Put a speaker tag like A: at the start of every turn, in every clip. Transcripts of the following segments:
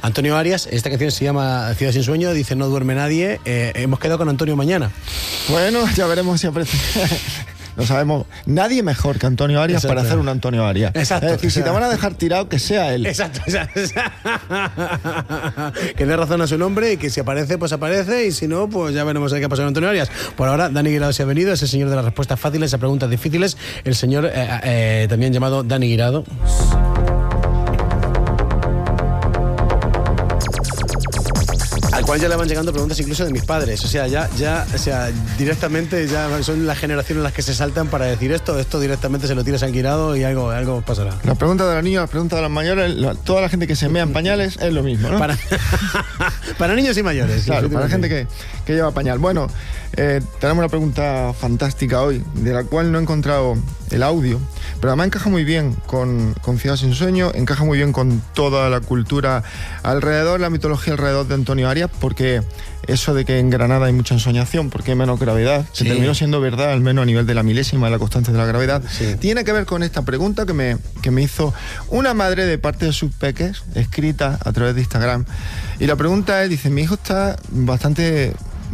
A: Antonio Arias, esta canción se llama Ciudad sin sueño, dice no duerme nadie. Hemos quedado con Antonio mañana.
B: Bueno, ya veremos si aparece. No sabemos, nadie mejor que Antonio Arias. Exacto. Para hacer un Antonio Arias.
A: Exacto.
B: Es decir, si te van a dejar tirado, que sea él.
A: Exacto. Que dé razón a su nombre y que si aparece, pues aparece, y si no, pues ya veremos qué ha pasado con Antonio Arias. Por ahora, Dani Guirado se ha venido, es el señor de las respuestas fáciles a preguntas difíciles, el señor también llamado Dani Guirado. Al cual ya le van llegando preguntas incluso de mis padres. O sea, directamente ya son la generación en las que se saltan para decir esto directamente se lo tiras al Guirado y algo pasará.
B: La pregunta de los niños, la pregunta de los mayores, toda la gente que se mea en pañales es lo mismo, ¿no?
A: Para niños y mayores.
B: Claro, para la gente que lleva pañal. Bueno, tenemos una pregunta fantástica hoy, de la cual no he encontrado el audio, pero además encaja muy bien con Ciudad sin sueño, encaja muy bien con toda la cultura alrededor, la mitología alrededor de Antonio Arias, porque eso de que en Granada hay mucha ensoñación porque hay menos gravedad, se terminó siendo verdad, al menos a nivel de la milésima de la constante de la gravedad. Sí. Tiene que ver con esta pregunta que me hizo una madre de parte de sus peques, escrita a través de Instagram. Y la pregunta es, dice, mi hijo está bastante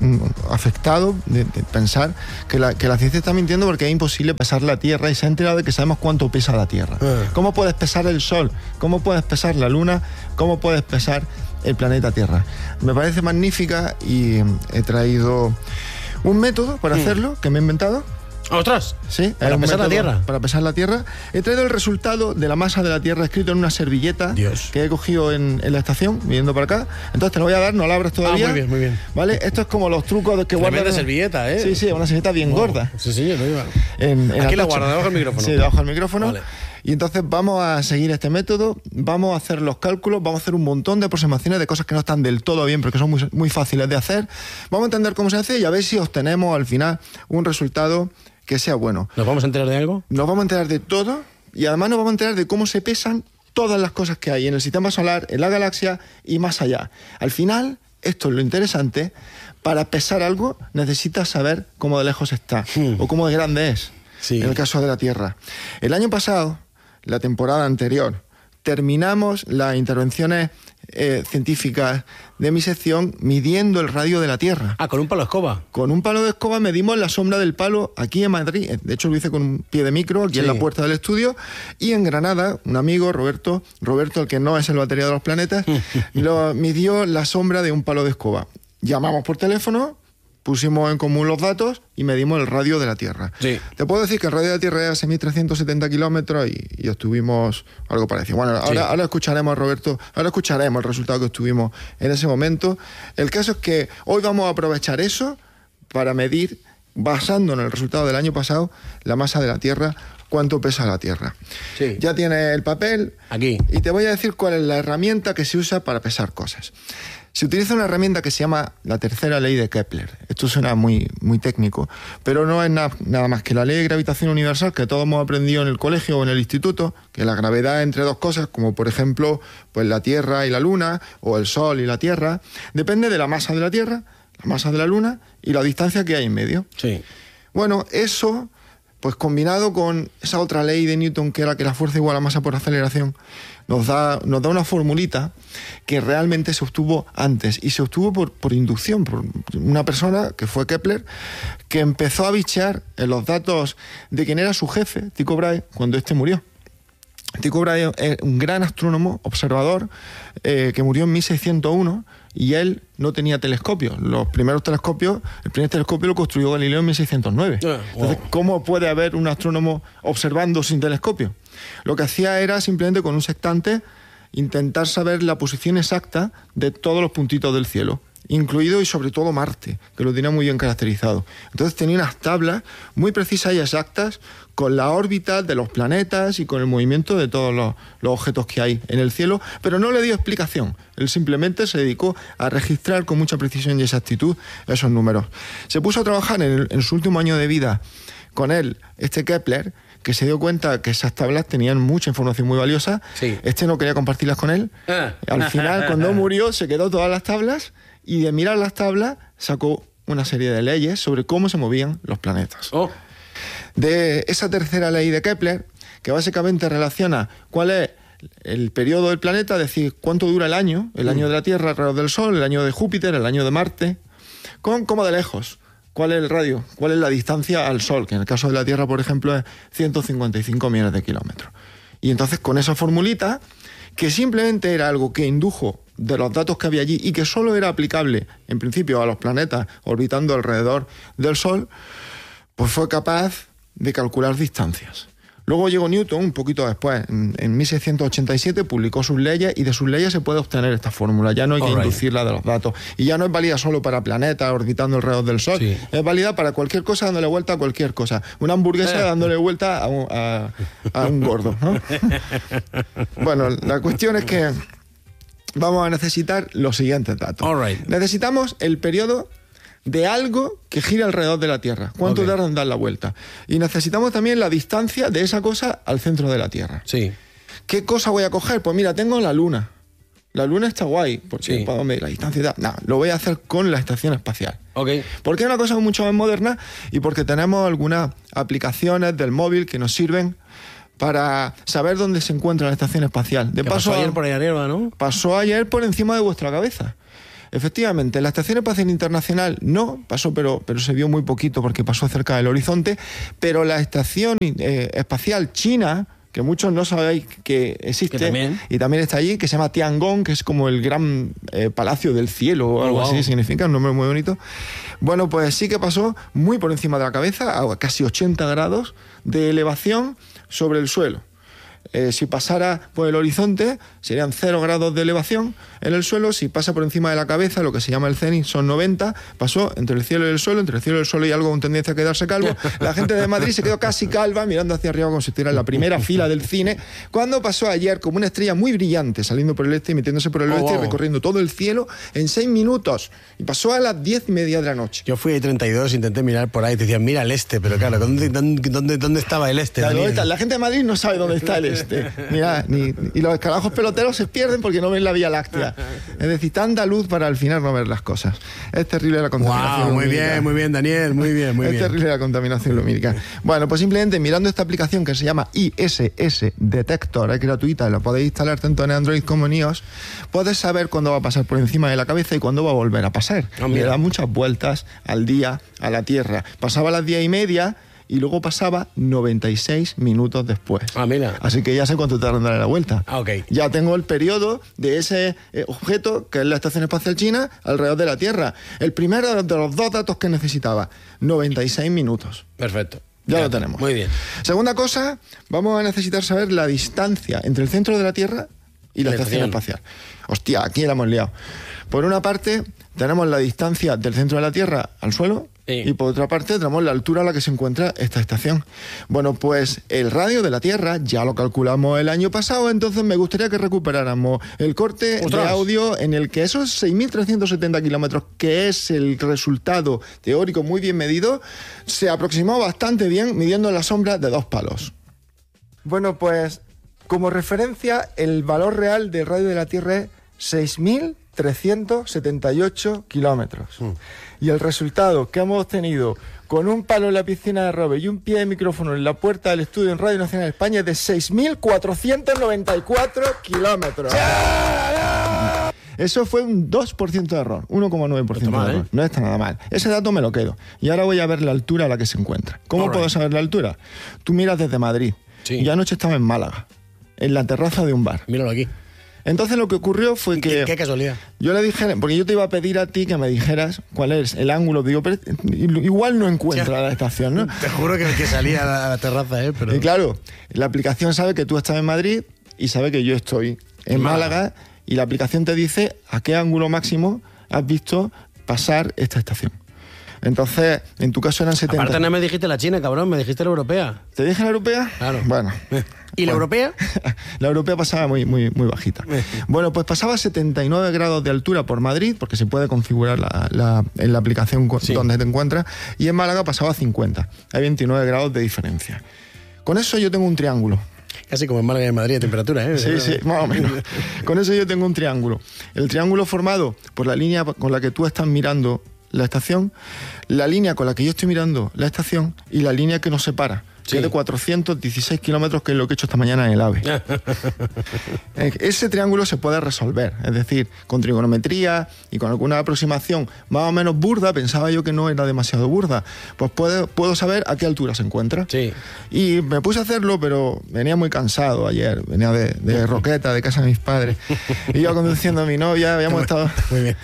B: afectado de pensar que la ciencia está mintiendo porque es imposible pesar la Tierra, y se ha enterado de que sabemos cuánto pesa la Tierra. ¿Cómo puedes pesar el Sol? ¿Cómo puedes pesar la Luna? ¿Cómo puedes pesar el planeta Tierra? Me parece magnífica y he traído un método para hacerlo que me he inventado.
A: ¿Otras?
B: Sí.
A: ¿Para pesar la Tierra?
B: Para pesar la Tierra. He traído el resultado de la masa de la Tierra escrito en una servilleta que he cogido en la estación, viniendo para acá. Entonces te lo voy a dar, no la abras todavía.
A: Muy bien, muy bien.
B: ¿Vale? Esto es como los trucos que guardan.
A: Tremenda servilleta, ¿eh?
B: Sí, una servilleta bien gorda.
A: Sí, señor, lo
B: iba.
A: Aquí la guardo, debajo del micrófono.
B: Sí, debajo del micrófono.
A: Vale.
B: Y entonces vamos a seguir este método, vamos a hacer los cálculos, vamos a hacer un montón de aproximaciones de cosas que no están del todo bien, pero que son muy, muy fáciles de hacer. Vamos a entender cómo se hace y a ver si obtenemos al final un resultado que sea bueno.
A: ¿Nos vamos a enterar de algo?
B: Nos vamos a enterar de todo, y además nos vamos a enterar de cómo se pesan todas las cosas que hay en el sistema solar, en la galaxia y más allá. Al final, esto es lo interesante, para pesar algo necesitas saber cómo de lejos está o cómo de grande es, en el caso de la Tierra. El año pasado, la temporada anterior, terminamos las intervenciones científicas de mi sección midiendo el radio de la Tierra.
A: ¿Con un palo de escoba?
B: Con un palo de escoba medimos la sombra del palo aquí en Madrid. De hecho, lo hice con un pie de micro aquí en la puerta del estudio. Y en Granada, un amigo, Roberto, el que no es el batería de los planetas, lo midió la sombra de un palo de escoba. Llamamos por teléfono, pusimos en común los datos y medimos el radio de la Tierra. Sí. Te puedo decir que el radio de la Tierra es a 6.370 kilómetros y obtuvimos algo parecido. Bueno, ahora escucharemos a Roberto, ahora escucharemos el resultado que obtuvimos en ese momento. El caso es que hoy vamos a aprovechar eso para medir, basándonos en el resultado del año pasado, la masa de la Tierra, cuánto pesa la Tierra. Sí. Ya tienes el papel
A: aquí
B: y te voy a decir cuál es la herramienta que se usa para pesar cosas. Se utiliza una herramienta que se llama la tercera ley de Kepler. Esto suena muy, muy técnico, pero no es nada más que la ley de gravitación universal que todos hemos aprendido en el colegio o en el instituto, que la gravedad entre dos cosas, como por ejemplo pues la Tierra y la Luna, o el Sol y la Tierra, depende de la masa de la Tierra, la masa de la Luna y la distancia que hay en medio.
A: Sí.
B: Bueno, eso, pues combinado con esa otra ley de Newton, que era que la fuerza igual a masa por aceleración, nos da una formulita que realmente se obtuvo antes, y se obtuvo por inducción, por una persona que fue Kepler, que empezó a bichear en los datos de quién era su jefe, Tycho Brahe, cuando este murió. Tycho Brahe es un gran astrónomo, observador, que murió en 1601, y él no tenía telescopios. Los primeros telescopios, el primer telescopio lo construyó Galileo en 1609. Entonces, ¿cómo puede haber un astrónomo observando sin telescopio? Lo que hacía era simplemente con un sextante intentar saber la posición exacta de todos los puntitos del cielo, incluido y sobre todo Marte, que lo tenía muy bien caracterizado. Entonces tenía unas tablas muy precisas y exactas con la órbita de los planetas y con el movimiento de todos los objetos que hay en el cielo, pero no le dio explicación. Él simplemente se dedicó a registrar con mucha precisión y exactitud esos números. Se puso a trabajar en su último año de vida con él, Kepler, que se dio cuenta que esas tablas tenían mucha información muy valiosa. Sí. No quería compartirlas con él. Al final, cuando murió, se quedó todas las tablas, y de mirar las tablas sacó una serie de leyes sobre cómo se movían los planetas. De esa tercera ley de Kepler, que básicamente relaciona cuál es el periodo del planeta, es decir, cuánto dura el año de la Tierra alrededor del Sol, el año de Júpiter, el año de Marte, con cómo de lejos, cuál es el radio, cuál es la distancia al Sol, que en el caso de la Tierra, por ejemplo, es 155 millones de kilómetros. Y entonces con esa formulita, que simplemente era algo que indujo de los datos que había allí y que solo era aplicable, en principio, a los planetas orbitando alrededor del Sol, pues fue capaz de calcular distancias. Luego llegó Newton, un poquito después, en 1687, publicó sus leyes y de sus leyes se puede obtener esta fórmula. Ya no hay que inducirla de los datos. Y ya no es válida solo para planetas orbitando alrededor del Sol. Sí. Es válida para cualquier cosa dándole vuelta a cualquier cosa. Una hamburguesa dándole vuelta a un gordo, ¿no? Bueno, la cuestión es que vamos a necesitar los siguientes datos. Necesitamos el periodo de algo que gira alrededor de la Tierra. ¿Cuánto tarda en dar la vuelta? Y necesitamos también la distancia de esa cosa al centro de la Tierra.
A: Sí.
B: ¿Qué cosa voy a coger? Pues mira, tengo la Luna. La Luna está guay, porque puedo medir la distancia y tal. No, lo voy a hacer con la Estación Espacial. Porque es una cosa mucho más moderna y porque tenemos algunas aplicaciones del móvil que nos sirven para saber dónde se encuentra la Estación Espacial. De paso,
A: pasó ayer por ahí arriba, ¿no?
B: Pasó ayer por encima de vuestra cabeza. Efectivamente, la Estación Espacial Internacional no pasó, pero se vio muy poquito porque pasó cerca del horizonte, pero la Estación Espacial China, que muchos no sabéis que existe, y también está allí, que se llama Tiangong, que es como el gran palacio del cielo o algo así, significa un nombre muy bonito. Bueno, pues sí que pasó muy por encima de la cabeza, a casi 80 grados de elevación sobre el suelo. Si pasara por el horizonte serían 0 grados de elevación en el suelo. Si pasa por encima de la cabeza, lo que se llama el cenit, son 90. Pasó entre el cielo y el suelo. Entre el cielo y el suelo hay algo con tendencia a quedarse calvo. La gente de Madrid se quedó casi calva mirando hacia arriba como si estuviera en la primera fila del cine, cuando pasó ayer como una estrella muy brillante saliendo por el este y metiéndose por el oeste y recorriendo todo el cielo en 6 minutos. Y pasó a las 10:30 de la noche.
A: Yo fui a 32, intenté mirar por ahí, te decían mira el este, pero claro, ¿dónde estaba el este?
B: Claro, la gente de Madrid no sabe dónde está el este. Mira, y los escarabajos peloteros se pierden porque no ven la Vía Láctea. Es decir, tanta luz para al final no ver las cosas. Es terrible la contaminación lumínica.
A: Muy bien, Daniel, muy bien.
B: Es terrible la contaminación lumínica. Bueno, pues simplemente mirando esta aplicación que se llama ISS Detector, es gratuita, la podéis instalar tanto en Android como en iOS, podés saber cuándo va a pasar por encima de la cabeza y cuándo va a volver a pasar. Le da muchas vueltas al día a la Tierra. Pasaba a las 10:30 y luego pasaba 96 minutos después.
A: Mira.
B: Así que ya sé cuánto tarda en darle la vuelta. Ya tengo el periodo de ese objeto, que es la Estación Espacial China, alrededor de la Tierra. El primero de los dos datos que necesitaba, 96 minutos.
A: Perfecto.
B: Ya lo tenemos.
A: Muy bien.
B: Segunda cosa, vamos a necesitar saber la distancia entre el centro de la Tierra y la Estación Espacial. Hostia, aquí la hemos liado. Por una parte, tenemos la distancia del centro de la Tierra al suelo. Y por otra parte tenemos la altura a la que se encuentra esta estación. Bueno, pues el radio de la Tierra ya lo calculamos el año pasado, entonces me gustaría que recuperáramos el corte de audio en el que esos 6.370 kilómetros, que es el resultado teórico muy bien medido, se aproximó bastante bien midiendo la sombra de 2 palos. Bueno, pues como referencia, el valor real del radio de la Tierra es 6.378 kilómetros. Y el resultado que hemos obtenido con un palo en la piscina de Robe y un pie de micrófono en la puerta del estudio en Radio Nacional de España es de 6.494 kilómetros. Eso fue un 2% de error, 1,9% de error. No está nada mal. Ese dato me lo quedo. Y ahora voy a ver la altura a la que se encuentra. ¿Cómo puedo saber la altura? Tú miras desde Madrid. Y anoche estaba en Málaga, en la terraza de un bar.
A: Míralo aquí.
B: Entonces lo que ocurrió fue que...
A: Qué casualidad.
B: Yo le dije, porque yo te iba a pedir a ti que me dijeras cuál es el ángulo. Digo, pero igual no encuentra la estación, ¿no?
A: Te juro que salía a la terraza, pero...
B: Y claro, la aplicación sabe que tú estás en Madrid y sabe que yo estoy en Málaga, y la aplicación te dice a qué ángulo máximo has visto pasar esta estación. Entonces, en tu caso eran 70.
A: Aparte no me dijiste la china, cabrón, me dijiste la europea.
B: ¿Te dije la europea?
A: Claro.
B: Bueno.
A: ¿Y la europea?
B: La europea pasaba muy bajita. Bueno, pues pasaba 79 grados de altura por Madrid, porque se puede configurar en la aplicación donde te encuentras, y en Málaga pasaba 50. Hay 29 grados de diferencia. Con eso yo tengo un triángulo.
A: Casi como en Málaga y en Madrid de temperatura, ¿eh?
B: Sí, más o menos. Con eso yo tengo un triángulo. El triángulo formado por la línea con la que tú estás mirando la estación, la línea con la que yo estoy mirando la estación y la línea que nos separa que es de 416 kilómetros, que es lo que he hecho esta mañana en el AVE. Ese triángulo se puede resolver, es decir, con trigonometría y con alguna aproximación más o menos burda. Pensaba yo que no era demasiado burda, pues puedo saber a qué altura se encuentra.
A: Sí.
B: Y me puse a hacerlo, pero venía muy cansado ayer, venía de Roqueta, de casa de mis padres, y yo conduciendo a mi novia, habíamos estado...
A: Muy bien.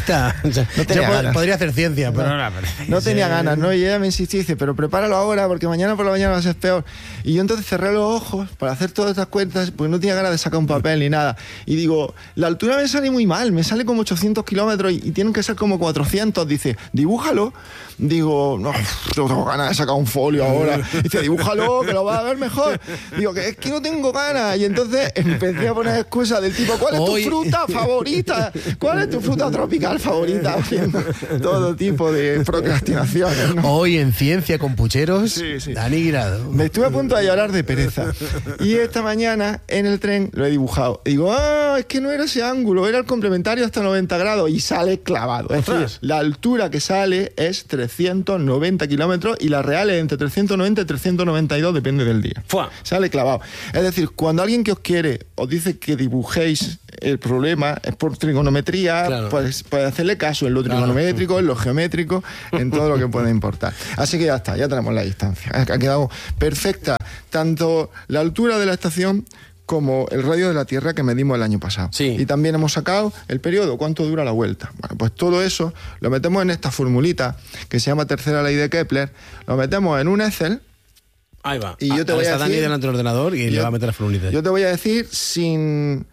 B: No tenía ganas.
A: Podría hacer ciencia, pero
B: no tenía ganas, ¿no? Y ella me insistió y dice, pero prepáralo ahora, porque mañana por la mañana va a ser peor. Y yo entonces cerré los ojos para hacer todas estas cuentas, porque no tenía ganas de sacar un papel ni nada. Y digo, la altura me sale muy mal, me sale como 800 kilómetros y tienen que ser como 400. Dice, dibújalo. Digo, no tengo ganas de sacar un folio ahora. Dice, dibújalo, que lo vas a ver mejor. Digo, que es que no tengo ganas. Y entonces empecé a poner excusas del tipo, ¿cuál es tu fruta favorita? ¿Cuál es tu fruta tropical favorita? Haciendo todo tipo de procrastinaciones, ¿no?
A: Hoy en Ciencia con Pucheros,
B: sí.
A: Dani Guirado.
B: Me estuve a punto de llorar de pereza. Y esta mañana en el tren lo he dibujado. Y digo, es que no era ese ángulo, era el complementario hasta 90 grados. Y sale clavado. Es decir, la altura que sale es 390 kilómetros y la real es entre 390 y 392, depende del día.
A: ¡Fua!
B: Sale clavado. Es decir, cuando alguien que os quiere os dice que dibujéis el problema es por trigonometría,
A: claro,
B: pues hacerle caso en lo trigonométrico, en lo geométrico, en todo lo que puede importar. Así que ya está, ya tenemos la distancia. Ha quedado perfecta tanto la altura de la estación como el radio de la Tierra que medimos el año pasado.
A: Sí.
B: Y también hemos sacado el periodo, cuánto dura la vuelta. Bueno, pues todo eso lo metemos en esta formulita que se llama tercera ley de Kepler, lo metemos en un Excel.
A: Ahí va.
B: Y yo te voy a decir,
A: Dani delante del ordenador y le va a meter la formulita.
B: Yo te voy a decir sin...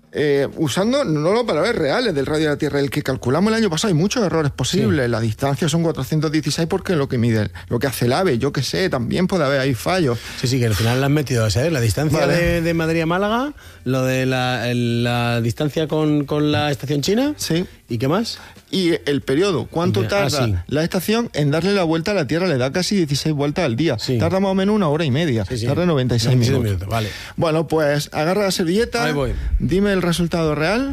B: usando no los valores reales del radio de la Tierra, el que calculamos el año pasado, hay muchos errores posibles. Sí. La distancia son 416 porque es lo que mide, lo que hace el AVE, yo que sé, también puede haber ahí fallos.
A: Sí, que al final le han metido, ¿sabes? La distancia de Madrid a Málaga, lo de la distancia con la estación china.
B: Sí.
A: ¿Y qué más?
B: Y el periodo, ¿cuánto tarda la estación en darle la vuelta a la Tierra? Le da casi 16 vueltas al día. Sí. Tarda más o menos 1 hora y media. Sí. Tarda 96 minutos.
A: Vale.
B: Bueno, pues agarra la servilleta.
A: Ahí voy.
B: Dime el resultado real.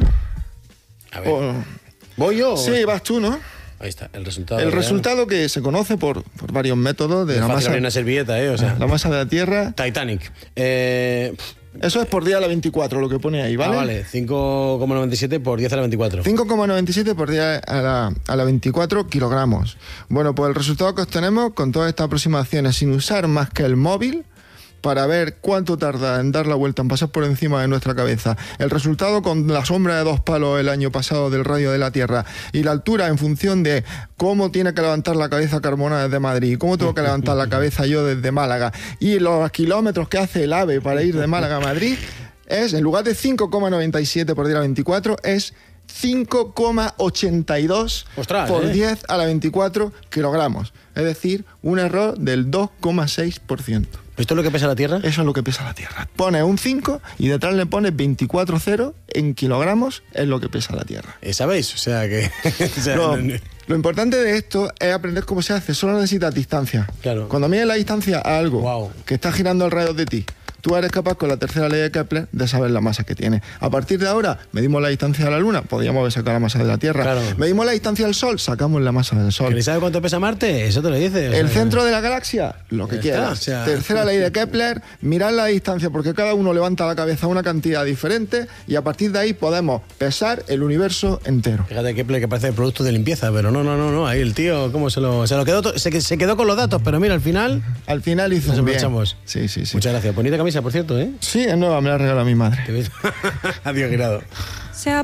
A: A ver. ¿Voy yo?
B: Sí, vas tú, ¿no?
A: Ahí está, el resultado.
B: El resultado que se conoce por varios métodos de la masa.
A: Una servilleta, o sea.
B: La masa de la Tierra.
A: Titanic.
B: Eso es por 10 a la 24, lo que pone ahí, ¿vale?
A: Vale, 5,97 por 10 a la 24.
B: 5,97 por 10 a la 24 kilogramos. Bueno, pues el resultado que obtenemos con todas estas aproximaciones, sin usar más que el móvil, para ver cuánto tarda en dar la vuelta, en pasar por encima de nuestra cabeza. El resultado con la sombra de 2 palos el año pasado del radio de la Tierra y la altura en función de cómo tiene que levantar la cabeza Carmona desde Madrid, cómo tengo que levantar la cabeza yo desde Málaga y los kilómetros que hace el AVE para ir de Málaga a Madrid es, en lugar de 5,97 por 10 a la 24, es 5,82 por 10 a la 24 kilogramos. Es decir, un error del 2,6%.
A: ¿Esto es lo que pesa la Tierra?
B: Eso es lo que pesa la Tierra. Pones un 5 y detrás le pones 24 ceros en kilogramos, es lo que pesa la Tierra.
A: ¿Sabéis? O sea que...
B: Lo importante de esto es aprender cómo se hace. Solo necesitas distancia.
A: Claro.
B: Cuando mides la distancia a algo que está girando alrededor de ti, tú eres capaz con la tercera ley de Kepler de saber la masa que tiene. A partir de ahora, medimos la distancia de la Luna, podríamos haber sacado la masa de la Tierra. Claro. Medimos la distancia del Sol, sacamos la masa del Sol.
A: ¿Queréis saber cuánto pesa Marte? Eso te lo dice.
B: El centro de la galaxia, lo que quieras. Tercera ley de Kepler, mirad la distancia, porque cada uno levanta la cabeza a una cantidad diferente y a partir de ahí podemos pesar el universo entero.
A: Fíjate Kepler que parece el producto de limpieza, pero no. Ahí el tío, ¿cómo se lo quedó? Se quedó con los datos, pero mira, al final
B: hizo bien. Sí.
A: Muchas gracias. Bonita camisa, por cierto, ¿eh?
B: Sí, es nueva, me la regaló mi madre.
A: Adiós, Guirado.